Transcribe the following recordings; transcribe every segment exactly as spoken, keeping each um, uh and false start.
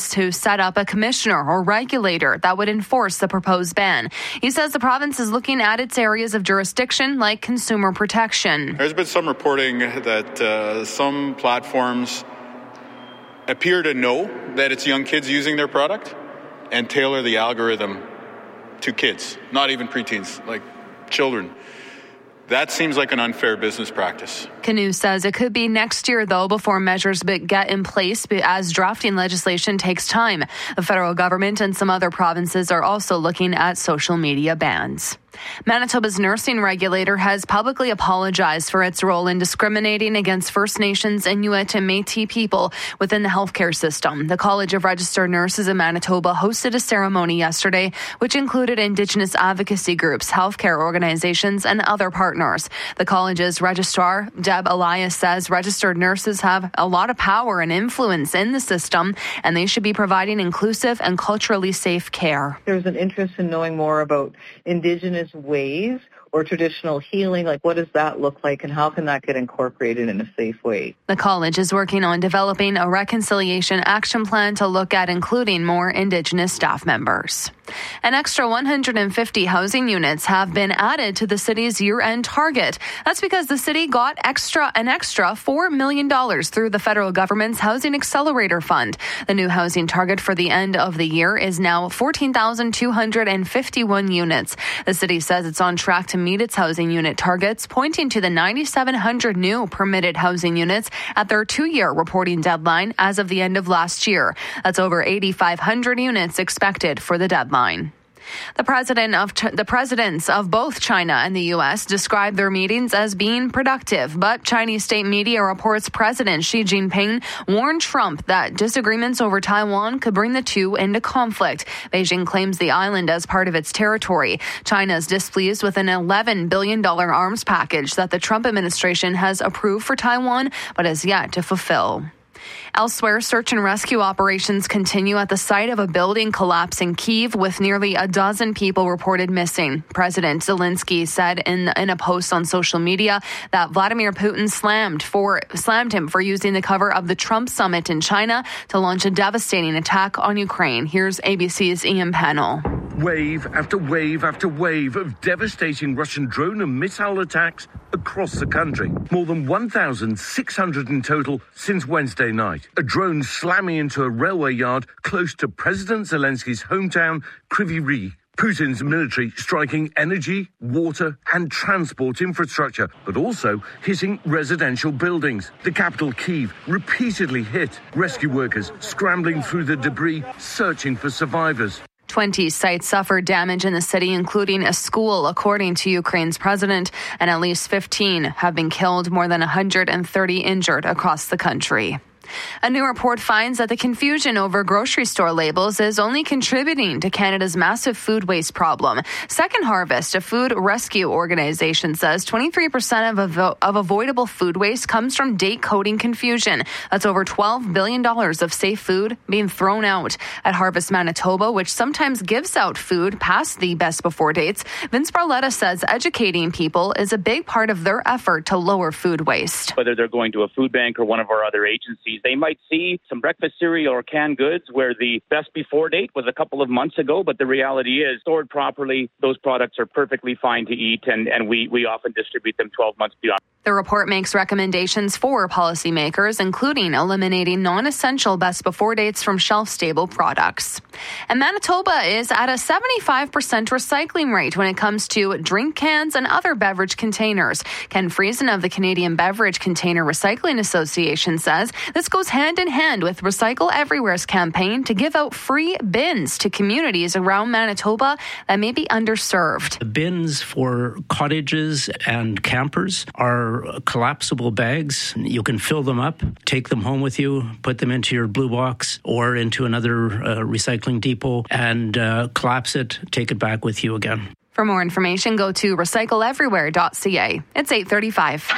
plans to set up a commissioner or regulator that would enforce the proposed ban. He says the province is looking at its areas of jurisdiction like consumer protection. There's been some reporting that uh, some platforms appear to know that it's young kids using their product and tailor the algorithm to kids, not even preteens, like children. That seems like an unfair business practice. Canoe says it could be next year, though, before measures get in place as drafting legislation takes time. The federal government and some other provinces are also looking at social media bans. Manitoba's nursing regulator has publicly apologized for its role in discriminating against First Nations, Inuit, and Métis people within the healthcare system. The College of Registered Nurses in Manitoba hosted a ceremony yesterday, which included Indigenous advocacy groups, healthcare organizations, and other partners. The college's registrar, Deb Elias, says registered nurses have a lot of power and influence in the system, and they should be providing inclusive and culturally safe care. There's an interest in knowing more about Indigenous ways or traditional healing, like what does that look like and how can that get incorporated in a safe way? The college is working on developing a reconciliation action plan to look at including more Indigenous staff members. An extra one hundred fifty housing units have been added to the city's year-end target. That's because the city got extra an extra four million dollars through the federal government's Housing Accelerator Fund. The new housing target for the end of the year is now fourteen thousand two hundred fifty-one units. The city says it's on track to meet its housing unit targets, pointing to the nine thousand seven hundred new permitted housing units at their two-year reporting deadline as of the end of last year. That's over eight thousand five hundred units expected for the deadline. The president of Ch- the presidents of both China and the U S described their meetings as being productive, but Chinese state media reports President Xi Jinping warned Trump that disagreements over Taiwan could bring the two into conflict. Beijing claims the island as part of its territory. China is displeased with an eleven billion dollars arms package that the Trump administration has approved for Taiwan, but has yet to fulfill. Elsewhere, search and rescue operations continue at the site of a building collapse in Kyiv, with nearly a dozen people reported missing. President Zelensky said in, in a post on social media that Vladimir Putin slammed for slammed him for using the cover of the Trump summit in China to launch a devastating attack on Ukraine. Here's A B C's Ian Pennell. Wave after wave after wave of devastating Russian drone and missile attacks across the country. More than one thousand six hundred in total since Wednesday night. A drone slamming into a railway yard close to President Zelensky's hometown, Kryvyi Rih. Putin's military striking energy, water and transport infrastructure, but also hitting residential buildings. The capital, Kyiv, repeatedly hit. Rescue workers scrambling through the debris, searching for survivors. twenty sites suffered damage in the city, including a school, according to Ukraine's president, and at least fifteen have been killed, more than one hundred thirty injured across the country. A new report finds that the confusion over grocery store labels is only contributing to Canada's massive food waste problem. Second Harvest, a food rescue organization, says twenty-three percent of, avo- of avoidable food waste comes from date coding confusion. That's over twelve billion dollars of safe food being thrown out. At Harvest Manitoba, which sometimes gives out food past the best before dates, Vince Barletta says educating people is a big part of their effort to lower food waste. Whether they're going to a food bank or one of our other agencies, they might see some breakfast cereal or canned goods where the best before date was a couple of months ago, but the reality is, stored properly, those products are perfectly fine to eat, and, and we, we often distribute them twelve months beyond. The report makes recommendations for policymakers, including eliminating non-essential best before dates from shelf-stable products. And Manitoba is at a seventy-five percent recycling rate when it comes to drink cans and other beverage containers. Ken Friesen of the Canadian Beverage Container Recycling Association says this goes hand in hand with Recycle Everywhere's campaign to give out free bins to communities around Manitoba that may be underserved. The bins for cottages and campers are collapsible bags. You can fill them up, take them home with you, put them into your blue box or into another uh, recycling depot and uh, collapse it, take it back with you again. For more information, go to recycle everywhere dot c a. It's eight thirty-five.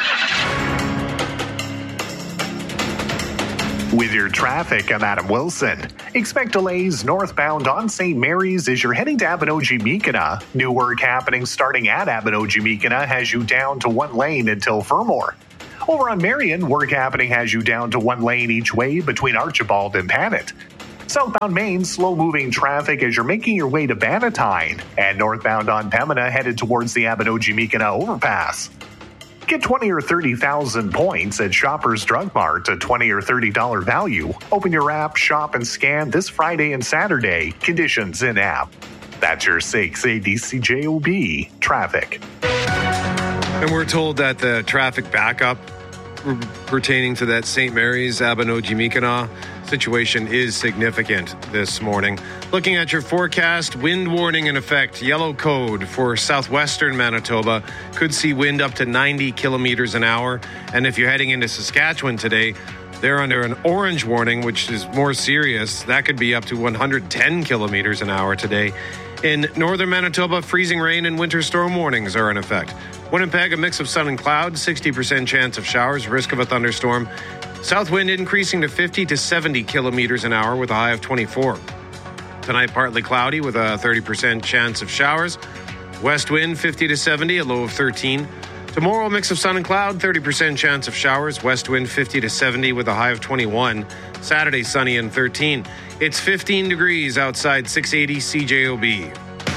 With your traffic, I'm Adam Wilson. Expect delays northbound on Saint Mary's as you're heading to Abinogi-Meekina. New work happening starting at Abinogi-Meekina has you down to one lane until Fermor. Over on Marion, work happening has you down to one lane each way between Archibald and Panet. Southbound Maine, slow-moving traffic as you're making your way to Bannatyne. And northbound on Pembina, headed towards the Abinogi-Meekina overpass. Get twenty or thirty thousand points at Shoppers Drug Mart, a twenty or thirty dollars value. Open your app, shop, and scan this Friday and Saturday. Conditions in app. That's your six A D C J O B traffic. And we're told that the traffic backup pertaining to that Saint Mary's Abinogi-Meekina situation is significant this morning. Looking at your forecast, wind warning in effect, yellow code for southwestern Manitoba. Could see wind up to ninety kilometers an hour. And if you're heading into Saskatchewan today, they're under an orange warning, which is more serious. That could be up to one hundred ten kilometers an hour today. In northern Manitoba, freezing rain and winter storm warnings are in effect. Winnipeg, a mix of sun and clouds, sixty percent chance of showers, risk of a thunderstorm. South wind increasing to fifty to seventy kilometers an hour with a high of twenty-four. Tonight, partly cloudy with a thirty percent chance of showers. West wind fifty to seventy, a low of thirteen. Tomorrow, a mix of sun and cloud, thirty percent chance of showers. West wind fifty to seventy with a high of twenty-one. Saturday, sunny and thirteen. It's fifteen degrees outside six eighty C J O B.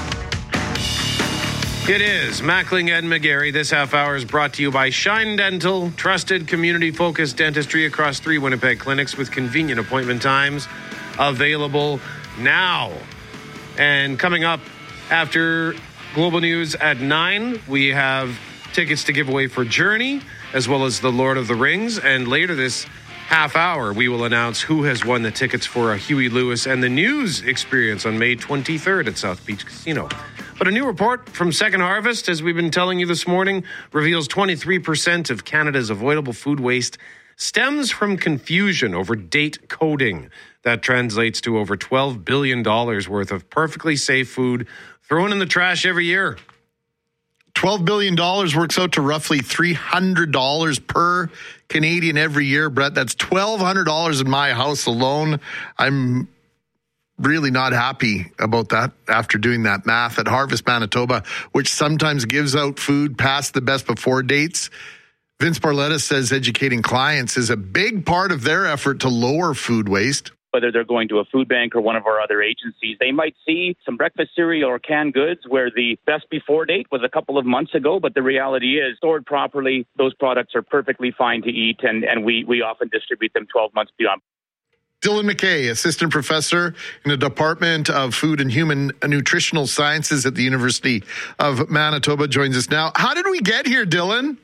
It is Mackling and McGarry. This half hour is brought to you by Shine Dental, trusted community-focused dentistry across three Winnipeg clinics with convenient appointment times available now. And coming up after Global News at nine, we have tickets to give away for Journey, as well as The Lord of the Rings. And later this half hour, we will announce who has won the tickets for a Huey Lewis and the News experience on May twenty-third at South Beach Casino. But a new report from Second Harvest, as we've been telling you this morning, reveals twenty-three percent of Canada's avoidable food waste stems from confusion over date coding. That translates to over twelve billion dollars worth of perfectly safe food thrown in the trash every year. twelve billion dollars works out to roughly three hundred dollars per Canadian every year, Brett. That's twelve hundred dollars in my house alone. I'm really not happy about that after doing that math. At Harvest Manitoba, which sometimes gives out food past the best before dates, Vince Barletta says educating clients is a big part of their effort to lower food waste. Whether they're going to a food bank or one of our other agencies, they might see some breakfast cereal or canned goods where the best before date was a couple of months ago, but the reality is, stored properly, those products are perfectly fine to eat, and, and we, we often distribute them twelve months beyond. Dylan McKay, assistant professor in the Department of Food and Human Nutritional Sciences at the University of Manitoba, joins us now. How did we get here, Dylan?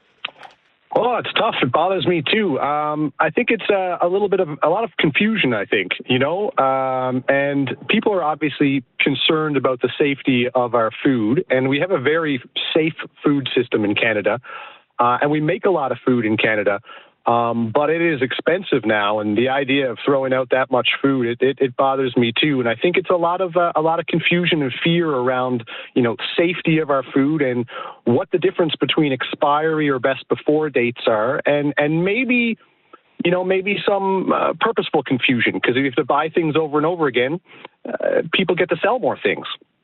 Oh, it's tough. It bothers me too. Um, I think it's a, a little bit of a lot of confusion, I think, you know, um, and people are obviously concerned about the safety of our food. And we have a very safe food system in Canada. Uh, and we make a lot of food in Canada. Um, but it is expensive now, and the idea of throwing out that much food, it, it, it bothers me too. And I think it's a lot of uh, a lot of confusion and fear around, you know, safety of our food and what the difference between expiry or best before dates are, and and maybe, you know, maybe some uh, purposeful confusion, because if you have to buy things over and over again, uh, people get to sell more things.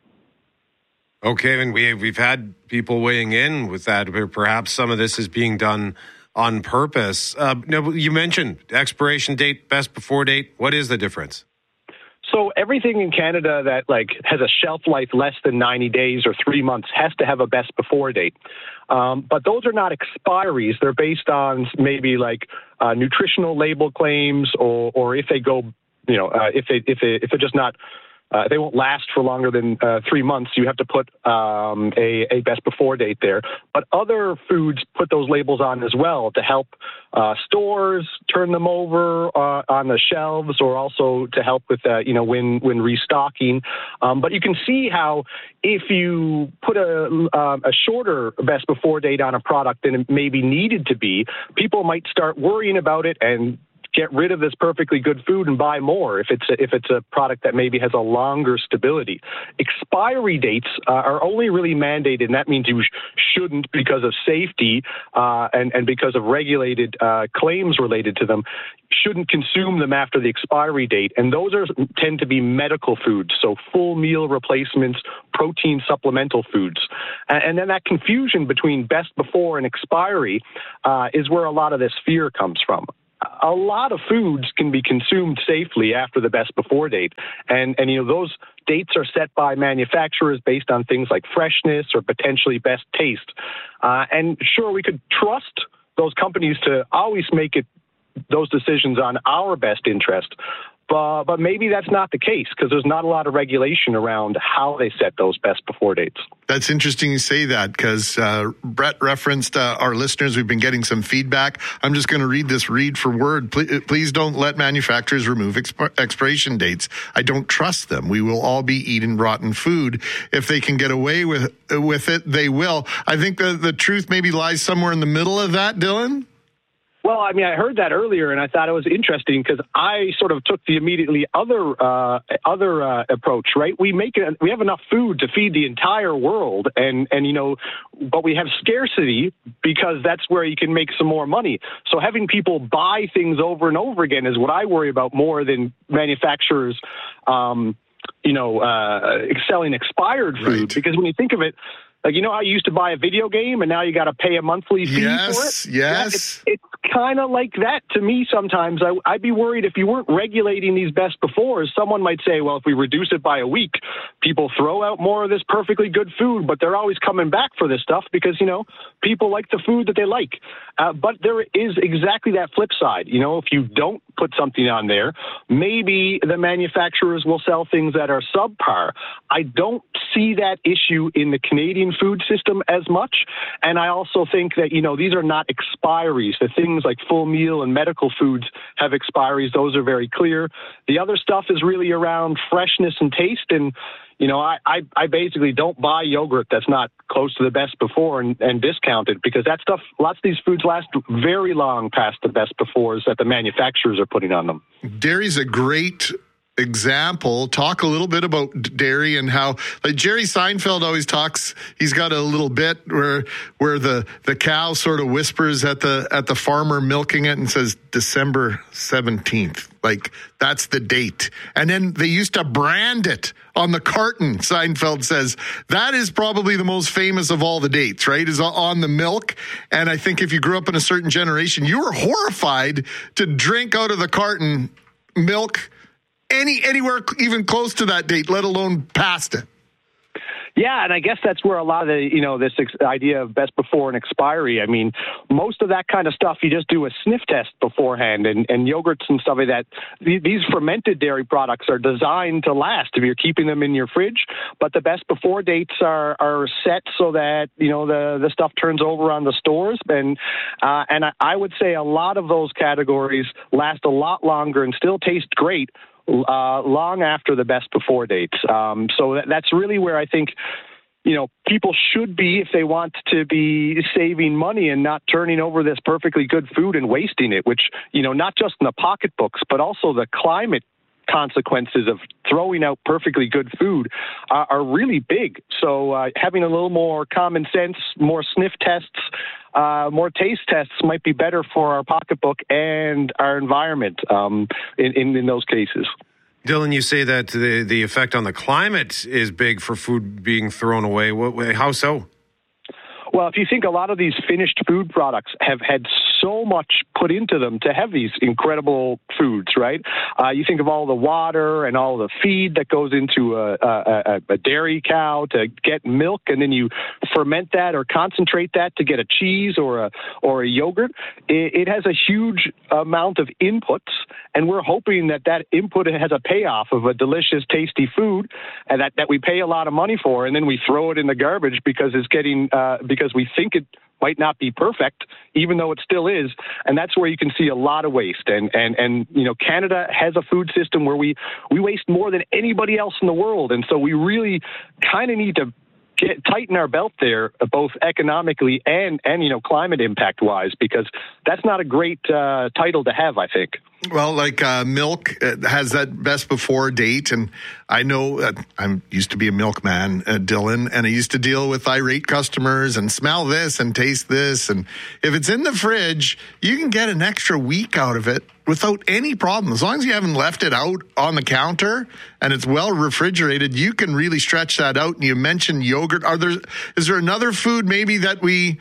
Okay, and we we've had people weighing in with that. Perhaps some of this is being done on purpose. Uh, no, you mentioned expiration date, best before date. What is the difference? So everything in Canada that like has a shelf life less than ninety days or three months has to have a best before date. Um, but those are not expiries. They're based on maybe like uh, nutritional label claims, or or if they go, you know, uh, if they if they if they're just not. Uh, they won't last for longer than uh, three months. You have to put um, a, a best before date there. But other foods put those labels on as well to help uh, stores turn them over uh, on the shelves, or also to help with uh, you know when when restocking. Um, but you can see how if you put a, uh, a shorter best before date on a product than it maybe needed to be, people might start worrying about it and get rid of this perfectly good food and buy more if it's a, if it's a product that maybe has a longer stability. Expiry dates uh, are only really mandated, and that means you sh- shouldn't, because of safety uh, and, and because of regulated uh, claims related to them, shouldn't consume them after the expiry date. And those are tend to be medical foods, so full meal replacements, protein supplemental foods. And, and then that confusion between best before and expiry uh, is where a lot of this fear comes from. a lot of foods can be consumed safely after the best before date. And, and you know, those dates are set by manufacturers based on things like freshness or potentially best taste. Uh, and sure, we could trust those companies to always make it those decisions on our best interest. But, but maybe that's not the case because there's not a lot of regulation around how they set those best before dates. That's interesting you say that because uh, Brett referenced uh, our listeners. We've been getting some feedback. I'm just going to read this read for word. Please, please don't let manufacturers remove exp- expiration dates. I don't trust them. We will all be eating rotten food. If they can get away with, with it, they will. I think the, the truth maybe lies somewhere in the middle of that, Dylan. Well, I mean, I heard that earlier, and I thought it was interesting because I sort of took the immediately other uh, other uh, approach. Right, we make it, we have enough food to feed the entire world, and and you know, but we have scarcity because that's where you can make some more money. So having people buy things over and over again is what I worry about more than manufacturers, um, you know, uh, selling expired food. Right. Because when you think of it. Like, you know how you used to buy a video game and now you got to pay a monthly fee yes, for Yes, it? yes. Yeah, it's it's kind of like that to me sometimes. I, I'd be worried if you weren't regulating these best befores, someone might say, well, if we reduce it by a week, people throw out more of this perfectly good food, but they're always coming back for this stuff because, you know, people like the food that they like. Uh, but there is exactly that flip side. You know, if you don't put something on there, maybe the manufacturers will sell things that are subpar. I don't see that issue in the Canadian food system as much. And I also think that, you know, these are not expiries. The things like full meal and medical foods have expiries. Those are very clear. The other stuff is really around freshness and taste. And, you know, I, I, I basically don't buy yogurt that's not close to the best before and, and discounted because that stuff, lots of these foods last very long past the best befores that the manufacturers are putting on them. Dairy's a great example. Talk a little bit about dairy and how, like Jerry Seinfeld always talks, he's got a little bit where where the the cow sort of whispers at the at the farmer milking it and says December seventeenth. Like that's the date. And then they used to brand it on the carton. Seinfeld says that is probably the most famous of all the dates, right? Is on the milk. And I think if you grew up in a certain generation, you were horrified to drink out of the carton milk Any anywhere even close to that date, let alone past it. Yeah, and I guess that's where a lot of the, you know, this ex- idea of best before and expiry, I mean, most of that kind of stuff, you just do a sniff test beforehand, and, and yogurts and stuff like that. Th- these fermented dairy products are designed to last if you're keeping them in your fridge, but the best before dates are, are set so that, you know, the, the stuff turns over on the stores. And, uh, and I, I would say a lot of those categories last a lot longer and still taste great Uh, long after the best before dates. Um, so that, that's really where I think, you know, people should be if they want to be saving money and not turning over this perfectly good food and wasting it, which, you know, not just in the pocketbooks, but also the climate consequences of throwing out perfectly good food uh, are really big. So uh, having a little more common sense, more sniff tests, uh, more taste tests might be better for our pocketbook and our environment um, in, in, in those cases. Dylan, you say that the, the effect on the climate is big for food being thrown away. What, how so? Well, if you think a lot of these finished food products have had so much put into them to have these incredible foods, right? Uh, you think of all the water and all the feed that goes into a, a, a dairy cow to get milk, and then you ferment that or concentrate that to get a cheese or a or a yogurt. It, it has a huge amount of inputs, and we're hoping that that input has a payoff of a delicious, tasty food, and that, that we pay a lot of money for, and then we throw it in the garbage because it's getting uh, because we think it might not be perfect, even though it still is. And that's where you can see a lot of waste. And, and, and you know, Canada has a food system where we, we waste more than anybody else in the world. And so we really kind of need to get, tighten our belt there, both economically and, and you know, climate impact-wise, because that's not a great uh, title to have, I think. Well, like uh, milk has that best before date, and I know uh, I used to be a milkman, uh, Dylan, and I used to deal with irate customers and smell this and taste this, and if it's in the fridge, you can get an extra week out of it without any problem. As long as you haven't left it out on the counter and it's well refrigerated, you can really stretch that out. And you mentioned yogurt. Are there is there another food maybe that we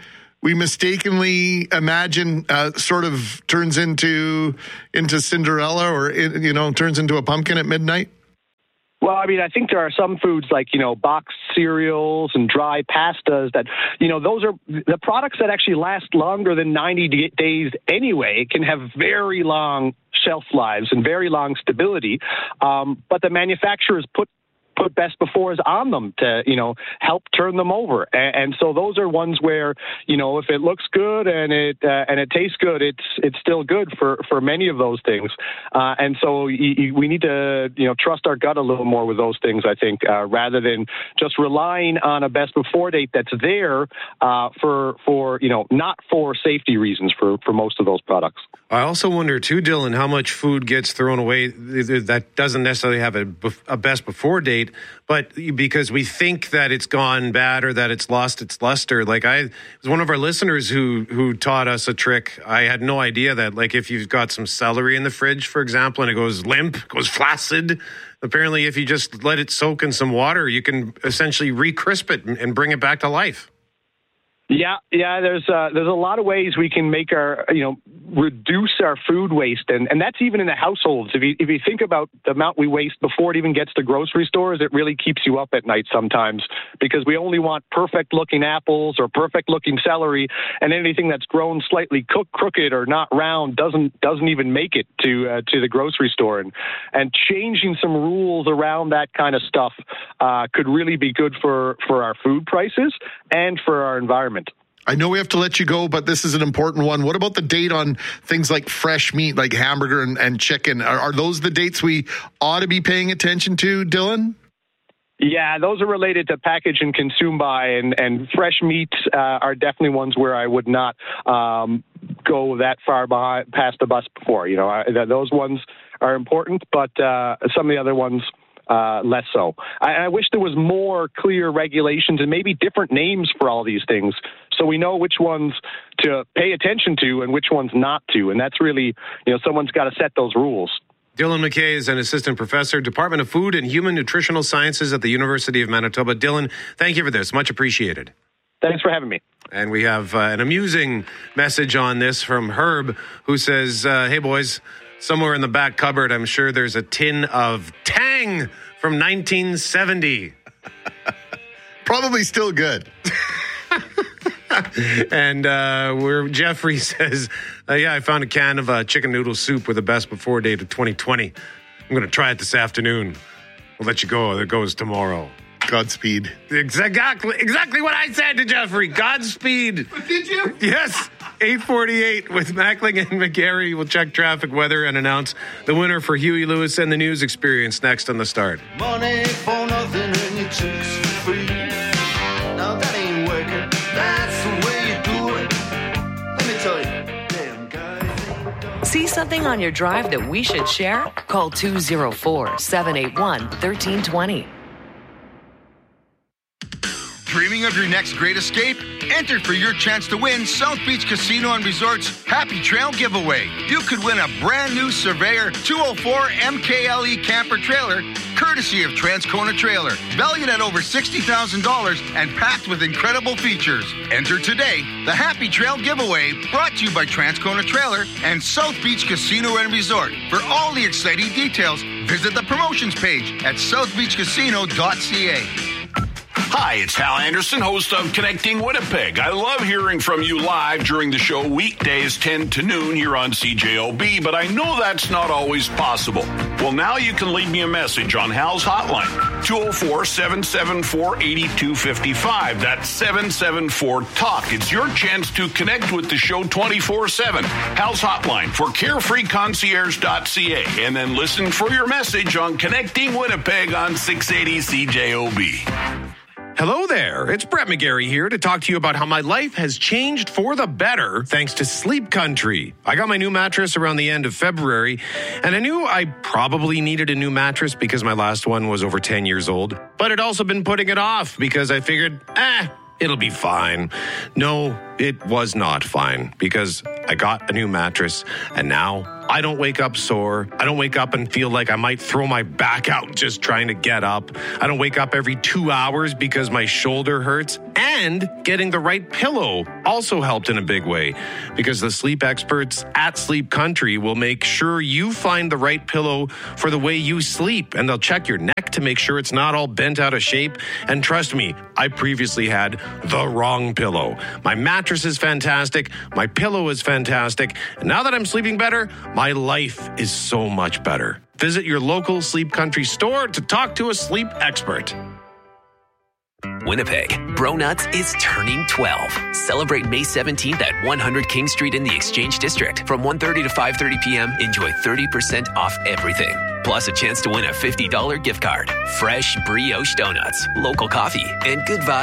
we mistakenly imagine uh, sort of turns into into Cinderella, or you know turns into a pumpkin at midnight? Well, I mean, I think there are some foods like, you know, boxed cereals and dry pastas that, you know, those are the products that actually last longer than ninety days anyway. It can have very long shelf lives and very long stability. Um, but the manufacturers put put best befores on them to, you know, help turn them over. And, and so those are ones where, you know, if it looks good and it uh, and it tastes good, it's it's still good for, for many of those things. Uh, and so you, you, we need to, you know, trust our gut a little more with those things, I think, uh, rather than just relying on a best before date that's there uh, for, for, you know, not for safety reasons for, for most of those products. I also wonder, too, Dylan, how much food gets thrown away that doesn't necessarily have a, a best before date, but because we think that it's gone bad or that it's lost its luster. Like I, it was one of our listeners who who taught us a trick. I had no idea that, like, if you've got some celery in the fridge, for example, and it goes limp, goes flaccid, apparently if you just let it soak in some water, you can essentially re-crisp it and, and bring it back to life. Yeah, yeah. There's uh, there's a lot of ways we can make our, you know, reduce our food waste, and, and that's even in the households. If you if you think about the amount we waste before it even gets to grocery stores, it really keeps you up at night sometimes, because we only want perfect looking apples or perfect looking celery, and anything that's grown slightly cook, crooked or not round doesn't doesn't even make it to uh, to the grocery store. And and changing some rules around that kind of stuff uh, could really be good for for our food prices and for our environment. I know we have to let you go, but this is an important one. What about the date on things like fresh meat, like hamburger and, and chicken? Are, are those the dates we ought to be paying attention to, Dylan? Yeah, those are related to package and consume by, and, and fresh meats uh, are definitely ones where I would not um, go that far behind, past the bus before. You know, I, those ones are important, but uh, some of the other ones, Uh, less so. I, I wish there was more clear regulations and maybe different names for all these things, so we know which ones to pay attention to and which ones not to. And that's really, you know, someone's got to set those rules. Dylan McKay is an assistant professor, Department of Food and Human Nutritional Sciences at the University of Manitoba. Dylan, thank you for this. Much appreciated. Thanks for having me. And we have uh, an amusing message on this from Herb, who says, uh, hey, boys, somewhere in the back cupboard, I'm sure there's a tin of Tang from nineteen seventy. Probably still good. And uh, where Jeffrey says, uh, yeah, I found a can of uh, chicken noodle soup with a best before date of twenty twenty. I'm going to try it this afternoon. We'll let you go. There goes tomorrow. Godspeed. Exactly, exactly what I said to Jeffrey. Godspeed. Did you? Yes. eight forty-eight with Mackling and McGarry. We'll check traffic, weather, and announce the winner for Huey Lewis and the News Experience next on The Start. Money for nothing and your chicks for free. Now that ain't working. That's the way you do it. Let me tell you. Damn guys. See something on your drive that we should share? Call two oh four, seven eight one, one three two zero. Dreaming of your next great escape? Enter for your chance to win South Beach Casino and Resort's Happy Trail giveaway. You could win a brand new Surveyor two oh four M K L E camper trailer, courtesy of Transcona Trailer, valued at over sixty thousand dollars and packed with incredible features. Enter today. The Happy Trail giveaway, brought to you by Transcona Trailer and South Beach Casino and Resort. For all the exciting details, visit the promotions page at south beach casino dot c a. Hi, it's Hal Anderson, host of Connecting Winnipeg. I love hearing from you live during the show weekdays ten to noon here on C J O B, but I know that's not always possible. Well, now you can leave me a message on Hal's hotline, two oh four, seven seven four, eight two five five. That's seven seven four, talk. It's your chance to connect with the show twenty-four seven. Hal's hotline for carefree concierge dot c a. And then listen for your message on Connecting Winnipeg on six eighty C J O B. Hello there. It's Brett McGarry here to talk to you about how my life has changed for the better thanks to Sleep Country. I got my new mattress around the end of February, and I knew I probably needed a new mattress because my last one was over ten years old. But I'd also been putting it off because I figured, eh, it'll be fine. No, it was not fine because I got a new mattress and now I don't wake up sore. I don't wake up and feel like I might throw my back out just trying to get up. I don't wake up every two hours because my shoulder hurts. And getting the right pillow also helped in a big way because the sleep experts at Sleep Country will make sure you find the right pillow for the way you sleep. And they'll check your neck to make sure it's not all bent out of shape. And trust me, I previously had the wrong pillow. My mattress is fantastic. My pillow is fantastic. And now that I'm sleeping better, my life is so much better. Visit your local Sleep Country store to talk to a sleep expert. Winnipeg, Bro Nuts is turning twelve. Celebrate May seventeenth at one hundred King Street in the Exchange District. From one thirty to five thirty p.m., enjoy thirty percent off everything. Plus a chance to win a fifty dollars gift card. Fresh brioche donuts, local coffee, and good vibes.